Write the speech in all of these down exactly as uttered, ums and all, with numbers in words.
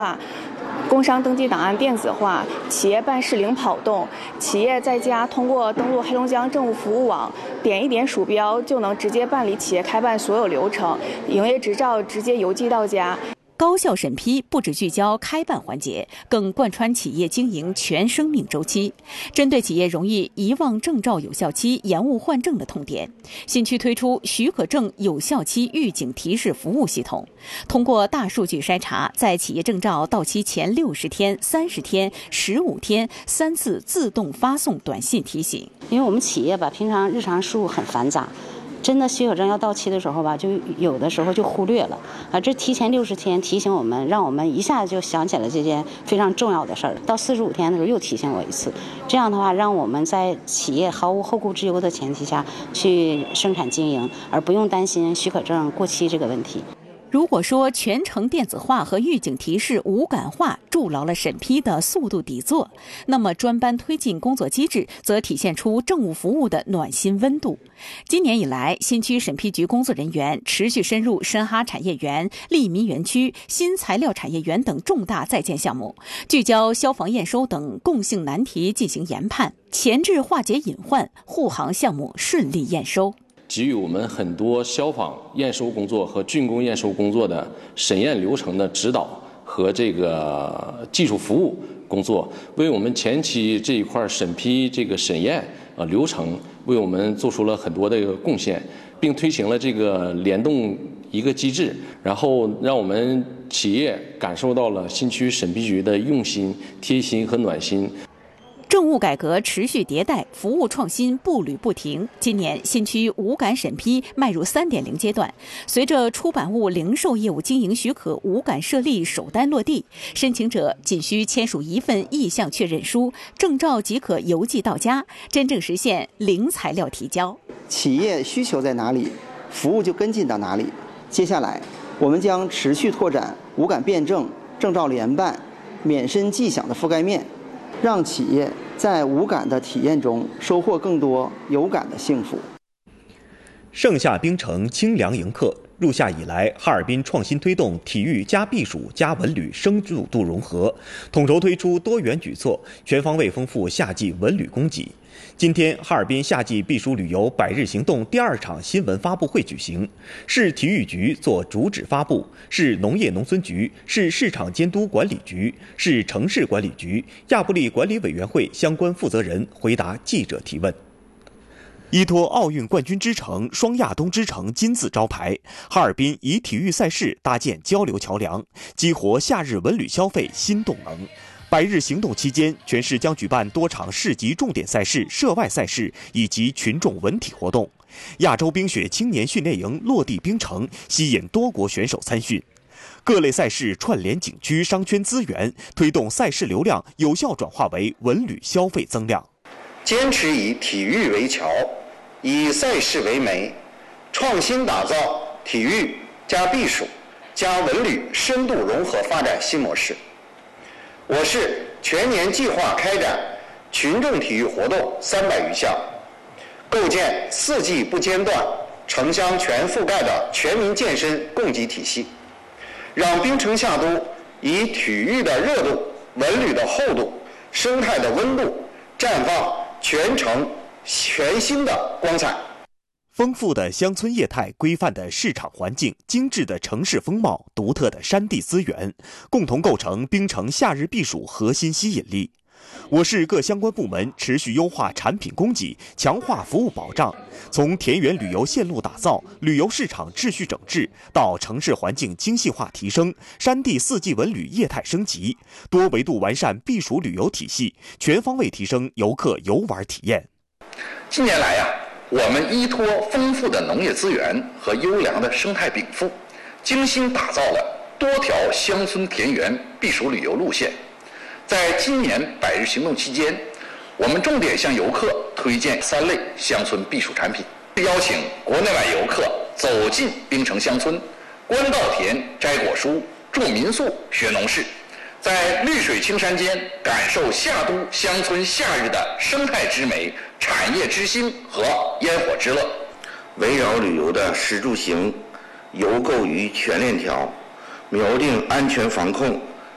啊，工商登记档案电子化，企业办事零跑动，企业在家通过登录黑龙江政务服务网，点一点鼠标就能直接办理企业开办所有流程，营业执照直接邮寄到家。 高效审批不只聚焦开办环节，更贯穿企业经营全生命周期。针对企业容易遗忘证照有效期、延误换证的痛点，新区推出许可证有效期预警提示服务系统，通过大数据筛查，在企业证照到期前六十天、三十天、十五天三次自动发送短信提醒。 因为我们企业吧，平常日常事务很繁杂。真的许可证要到期的时候吧，就有的时候就忽略了啊。这提前六十天提醒我们，让我们一下子就想起了这件非常重要的事儿。到四十五天的时候又提醒我一次，这样的话让我们在企业毫无后顾之忧的前提下去生产经营，而不用担心许可证过期这个问题。 如果说全程电子化和预警提示无感化筑牢了审批的速度底座，那么专班推进工作机制则体现出政务服务的暖心温度。今年以来，新区审批局工作人员持续深入深哈产业园、利民园区、新材料产业园等重大在建项目，聚焦消防验收等共性难题进行研判，前置化解隐患，护航项目顺利验收。 给予我们很多消防验收工作和竣工验收工作的审验流程的指导和这个技术服务工作，为我们前期这一块审批这个审验呃流程，为我们做出了很多的贡献，并推行了这个联动一个机制，然后让我们企业感受到了新区审批局的用心、贴心和暖心。 政务改革持续迭代，服务创新步履不停。今年新区无感审批迈入 三点零 阶段，随着出版物零售业务经营许可无感设立首单落地，申请者仅需签署一份意向确认书，证照即可邮寄到家，真正实现零材料提交。 企业需求在哪里，服务就跟进到哪里。接下来，我们将持续拓展无感辩证、证照联办、免申即享的覆盖面，让企业在无感的体验中收获更多有感的幸福。 盛夏冰城清凉迎客。入夏以来，哈尔滨创新推动体育加避暑加文旅深度融合，统筹推出多元举措，全方位丰富夏季文旅供给。今天，哈尔滨夏季避暑旅游百日行动第二场新闻发布会举行，市体育局做主旨发布，市农业农村局、市市场监督管理局、市城市管理局、亚布力管理委员会相关负责人回答记者提问。依托奥运冠军之城、双亚东之城金字招牌，哈尔滨以体育赛事搭建交流桥梁，激活夏日文旅消费新动能。百日行动期间，全市将举办多场市级重点赛事、涉外赛事以及群众文体活动。亚洲冰雪青年训练营落地冰城，吸引多国选手参训。各类赛事串联景区商圈资源，推动赛事流量有效转化为文旅消费增量。 坚持以体育为桥，以赛事为媒，创新打造体育加避暑加文旅深度融合发展新模式。我市全年计划开展群众体育活动三百余项，构建四季不间断、城乡全覆盖的全民健身供给体系，让冰城夏都以体育的热度、文旅的厚度、生态的温度，绽放全城全新的光彩。 丰富的乡村业态、规范的市场环境、精致的城市风貌、独特的山地资源，共同构成冰城夏日避暑核心吸引力。我市各相关部门持续优化产品供给，强化服务保障，从田园旅游线路打造、旅游市场秩序整治，到城市环境精细化提升、山地四季文旅业态升级，多维度完善避暑旅游体系，全方位提升游客游玩体验。 近年来呀、啊，我们依托丰富的农业资源和优良的生态禀赋，精心打造了多条乡村田园避暑旅游路线。在今年百日行动期间，我们重点向游客推荐三类乡村避暑产品，邀请国内外游客走进冰城乡村，观稻田、摘果蔬、住民宿、学农事，在绿水青山间感受夏都乡村夏日的生态之美、产业之兴和烟火之乐。 围绕旅游的食住行、游购娱全链条，锚定安全防控、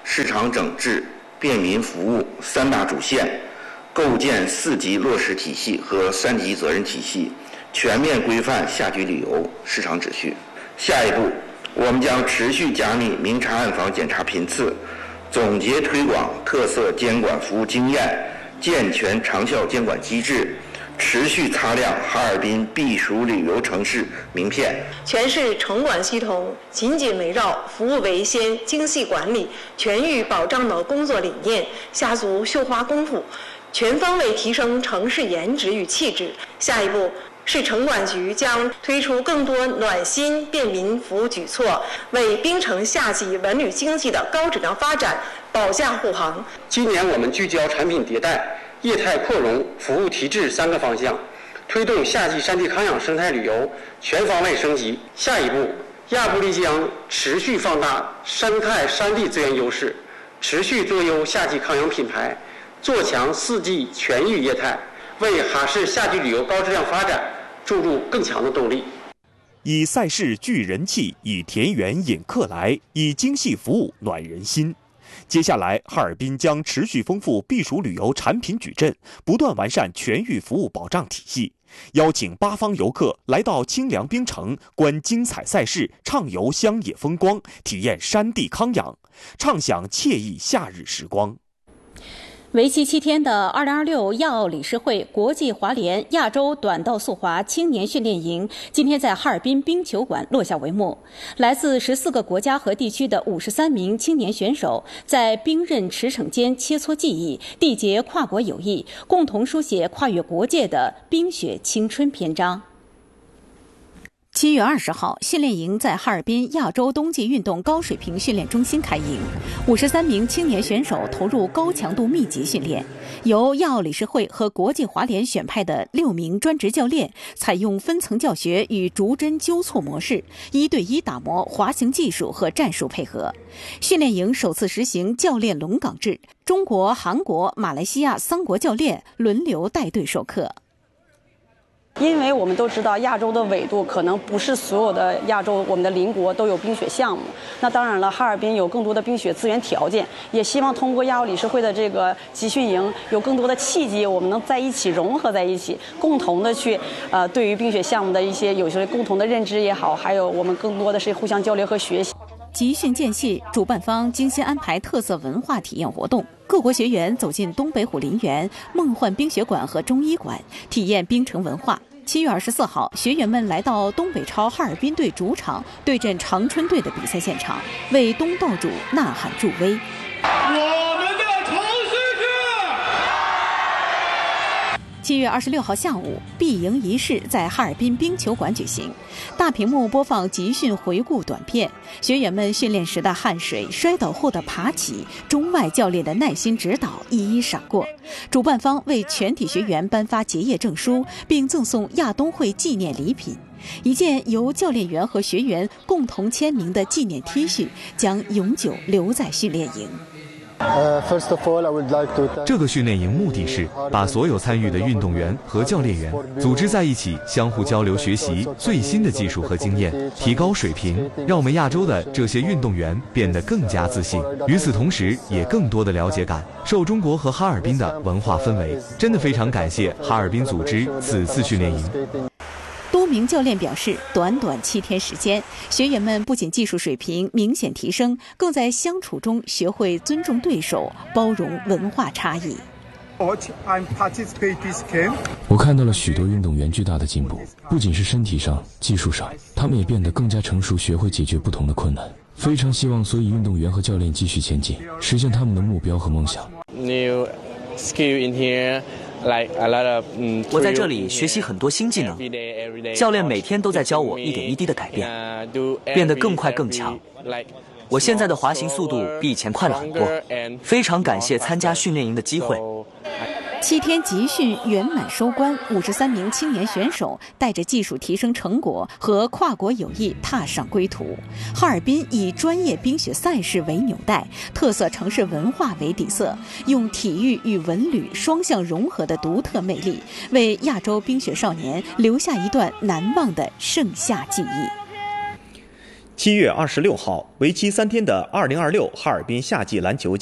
市场整治、便民服务三大主线，构建四级落实体系和三级责任体系，全面规范夏季旅游市场秩序。下一步，我们将持续加密明察暗访检查频次，总结推广特色监管服务经验，健全长效监管机制，持续擦亮哈尔滨避暑旅游城市名片。 全市城管系统紧紧围绕服务为先、精细管理、全域保障的工作理念，下足绣花功夫，全方位提升城市颜值与气质。下一步，市城管局将推出更多暖心便民服务举措，为冰城夏季文旅经济的高质量发展保驾护航。 今年我们聚焦产品迭代、业态扩容、服务提质三个方向，推动夏季山地康养生态旅游全方位升级。下一步，亚布力将持续放大生态山地资源优势，持续做优夏季康养品牌，做强四季全域业态，为哈市夏季旅游高质量发展注入更强的动力。 以赛事聚人气，以田园引客来，以精细服务暖人心。接下来，哈尔滨将持续丰富避暑旅游产品矩阵，不断完善全域服务保障体系，邀请八方游客来到清凉冰城，观精彩赛事，畅游乡野风光，体验山地康养，畅享惬意夏日时光。 为期七天的二零二六亚奥理事会国际滑联亚洲短道速滑青年训练营今天在哈尔滨冰球馆落下帷幕。来自十四个国家和地区的五十三名青年选手，在冰刃驰骋间切磋技艺，缔结跨国友谊，共同书写跨越国界的冰雪青春篇章。七月二十号，训练营在哈尔滨亚洲冬季运动高水平训练中心开营，五十三名青年选手投入高强度密集训练。由亚奥理事会和国际滑联选派的六名专职教练，采用分层教学与逐帧纠错模式，一对一打磨滑行技术和战术配合。训练营首次实行教练轮岗制，中国、韩国、马来西亚三国教练轮流带队授课。 因为我们都知道亚洲的纬度可能不是所有的亚洲我们的邻国都有冰雪项目，那当然了，哈尔滨有更多的冰雪资源条件，也希望通过亚奥理事会的这个集训营有更多的契机，我们能在一起融合在一起，共同的去呃对于冰雪项目的一些有些共同的认知也好，还有我们更多的是互相交流和学习。 集训间隙，主办方精心安排特色文化体验活动，各国学员走进东北虎林园、梦幻冰雪馆和中医馆，体验冰城文化。七月二十四号，学员们来到东北超哈尔滨队主场，对阵长春队的比赛现场，为东道主呐喊助威。 我们的城市是。 七月二十六号下午，闭营仪式在哈尔滨冰球馆举行，大屏幕播放集训回顾短片，学员们训练时的汗水、摔倒后的爬起，中外教练的耐心指导一一闪过。主办方为全体学员颁发结业证书，并赠送亚冬会纪念礼品。一件由教练员和学员共同签名的纪念 T 恤将永久留在训练营。 这个训练营目的是把所有参与的运动员和教练员组织在一起，相互交流学习最新的技术和经验，提高水平，让我们亚洲的这些运动员变得更加自信。与此同时，也更多的了解感受中国和哈尔滨的文化氛围。真的非常感谢哈尔滨组织此次训练营。 多名教练表示，短短七天时间，学员们不仅技术水平明显提升，更在相处中学会尊重对手，包容文化差异。 我看到了许多运动员巨大的进步，不仅是身体上、技术上，他们也变得更加成熟，学会解决不同的困难。非常希望所有运动员和教练继续前进，实现他们的目标和梦想。 New skill in here. 我在这里学习很多新技能，教练每天都在教我一点一滴的改变，变得更快更强。我现在的滑行速度比以前快了很多，非常感谢参加训练营的机会。 七天集训圆满收官，五十三名青年选手带着技术提升成果和跨国友谊踏上归途。哈尔滨以专业冰雪赛事为纽带，特色城市文化为底色，用体育与文旅双向融合的独特魅力，为亚洲冰雪少年留下一段难忘的盛夏记忆。 七月二十六号，为期三天的二零二六哈尔滨夏季篮球